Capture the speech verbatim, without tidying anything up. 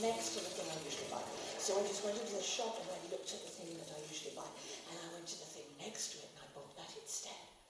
next to the thing I usually buy. So I just went into the shop and I looked at the thing that I usually buy, and I went to the thing next to it and I bought that instead.